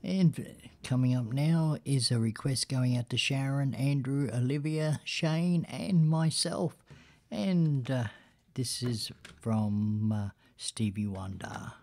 And coming up now is a request going out to Sharon, Andrew, Olivia, Shane, and myself. And this is from Stevie Wonder.